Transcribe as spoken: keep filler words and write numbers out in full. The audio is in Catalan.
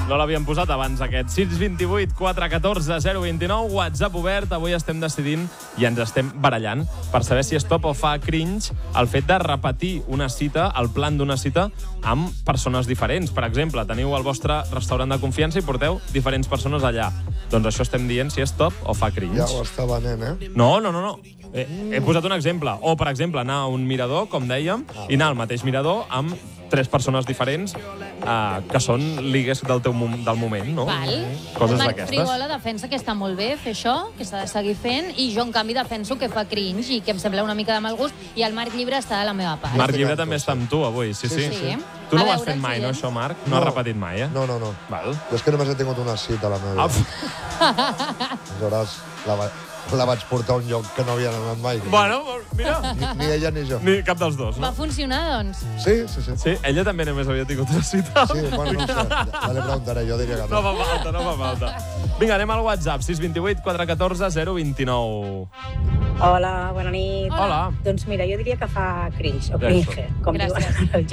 no l'havíem posat abans, aquest. sis dos vuit, quatre un quatre, zero dos nou, WhatsApp obert. Avui estem decidint i ens estem barallant per saber si és top o fa cringe el fet de repetir una cita, el plan d'una cita, amb persones diferents. Per exemple, teniu el vostre restaurant de confiança i porteu diferents persones allà. Doncs això estem dient si és top o fa cringe. Ja ho està venent, eh? No, no, no, no. He, he posat un exemple. O, per exemple, anar a un mirador, com dèiem, i anar al mateix mirador amb tres persones diferents eh, que són ligues del teu mom del moment, no? Val. Coses Marc d'aquestes. Frigola defensa que està molt bé fer això, que s'ha de seguir fent, i jo, en canvi, defenso que fa cringe i que em sembla una mica de mal gust, i el Marc Llibre està de la meva part. Marc Llibre també està amb tu avui, sí, sí. Sí, sí. Tu no A ho has veure, fet mai, sí, no, eh? això, Marc? No, No. has repetit mai, eh? No, no, no. Val. Jo és que només he tingut una cita a la meva vida. Ah, Aleshores, la, va, la vaig portar a un lloc que no havien anat mai. bueno, mira. Ni, ni ella ni jo. Ni cap dels dos, Va no? funcionar, doncs? Sí, sí, sí. Sí, ella també només havia tingut una cita. Sí, bueno, no ho sé. Ja, ja li preguntaré, jo diria que No no. fa falta, no fa falta. Vinga, anem al WhatsApp, sis dos vuit, quatre un quatre, zero dos nou. Hola, bona nit. Hola. Doncs mira, jo diria que fa cringe, o Gràcies. cringe, com Gràcies. diuen els